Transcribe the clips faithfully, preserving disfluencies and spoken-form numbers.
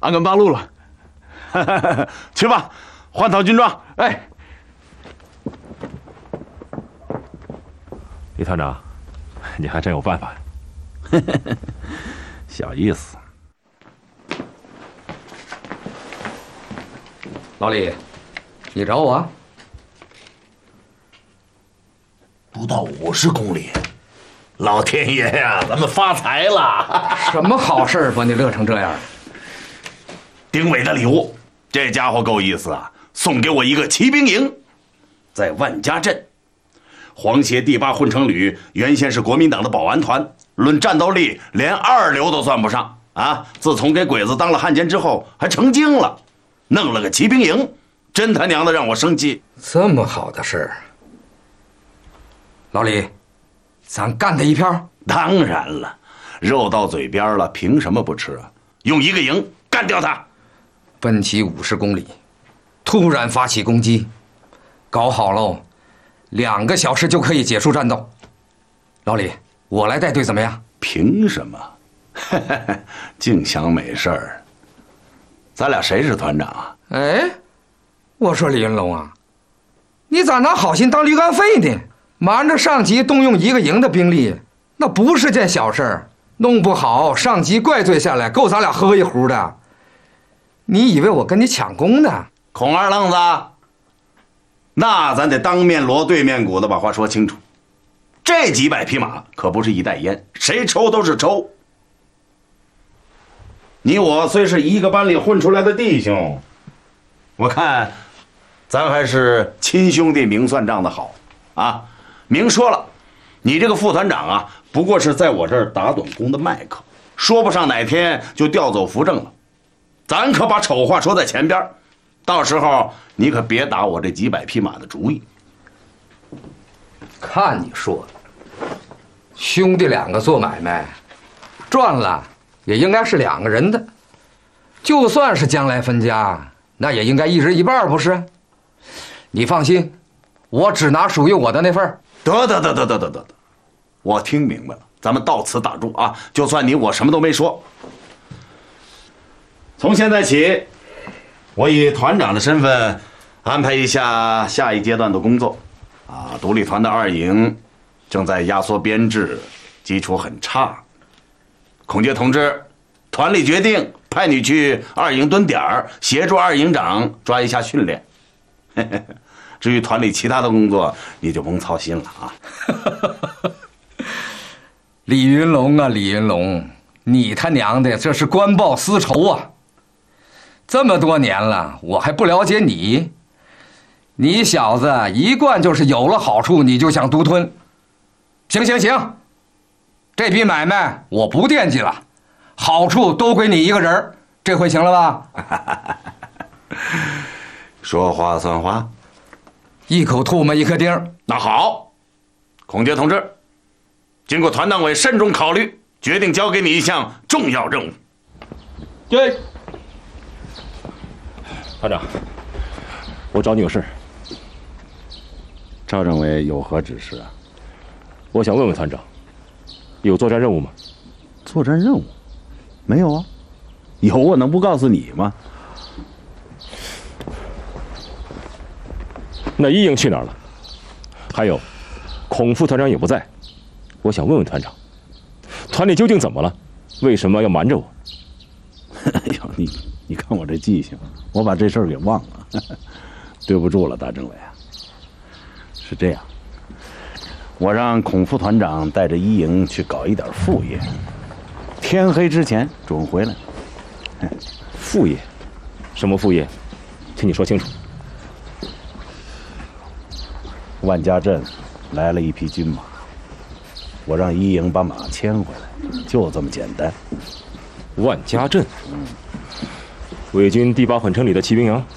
俺跟八路了。去吧，换套军装。哎， 李团长，你还真有办法呀！小意思。 老李，你找我？ 不到五十公里，老天爷呀，咱们发财了！ 什么好事把你乐成这样？ 丁伟的礼物，这家伙够意思啊！送给我一个骑兵营，在万家镇。皇协第八混成旅原先是国民党的保安团，论战斗力连二流都算不上啊！自从给鬼子当了汉奸之后，还成精了，弄了个骑兵营，真他娘的让我生气！ 这么好的事儿，老李，咱干他一票？ 当然了，肉到嘴边了，凭什么不吃啊？用一个营干掉他！ 奔袭五十公里，突然发起攻击，搞好喽，两个小时就可以结束战斗。老李，我来带队怎么样？ 凭什么？净想美事儿。咱俩谁是团长啊？ 哎，我说李云龙啊，你咋拿好心当驴肝肺呢？瞒着上级动用一个营的兵力，那不是件小事儿，弄不好上级怪罪下来，够咱俩喝一壶的。你以为我跟你抢功呢？ 孔二愣子，那咱得当面锣对面鼓的把话说清楚。这几百匹马可不是一袋烟，谁抽都是抽。你我虽是一个班里混出来的弟兄，我看咱还是亲兄弟明算账的好啊！明说了，你这个副团长啊，不过是在我这儿打短工的麦克，说不上哪天就调走扶正了。咱可把丑话说在前边，到时候你可别打我这几百匹马的主意。 看你说的，兄弟两个做买卖，赚了也应该是两个人的，就算是将来分家，那也应该一人一半，不是？你放心，我只拿属于我的那份。 得得得得得得得，我听明白了，咱们到此打住啊！就算你我什么都没说。从现在起，我以团长的身份安排一下下一阶段的工作。啊，独立团的二营正在压缩编制，基础很差。孔杰同志，团里决定派你去二营蹲点儿，协助二营长抓一下训练。至于团里其他的工作，你就甭操心了啊。 李云龙啊，李云龙，你他娘的这是官报私仇啊！这么多年了，我还不了解你，你小子一贯就是有了好处你就想独吞。行行行，这笔买卖我不惦记了，好处都归你一个人，这回行了吧？ 说话算话， 一口唾沫一颗钉。 那好，孔杰同志，经过团党委慎重考虑，决定交给你一项重要任务。 对，团长，我找你有事。 赵政委有何指示啊？ 我想问问团长，有作战任务吗？ 作战任务？没有啊。有我能不告诉你吗？ 那一营去哪儿了？还有，孔副团长也不在，我想问问团长，团里究竟怎么了？为什么要瞒着我？ 哎呦，你你看我这记性，我把这事儿给忘了，对不住了，大政委啊。是这样，我让孔副团长带着一营去搞一点副业，天黑之前准回来。 副业？什么副业？请你说清楚。 万家镇来了一匹军马，我让一营把马牵回来，就这么简单。 万家镇，伪军第八混成旅的骑兵营。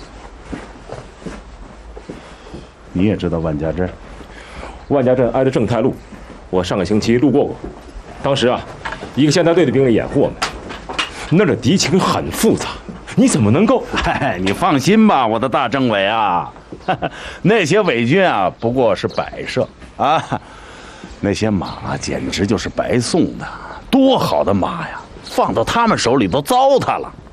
你也知道万家镇？ 万家镇挨着正太路，我上个星期路过过。当时啊，一个县大队的兵力掩护我们，那儿的敌情很复杂，你怎么能够？ 嗨，你放心吧，我的大政委啊，那些伪军啊不过是摆设啊，那些马简直就是白送的，多好的马呀，放到他们手里都糟蹋了。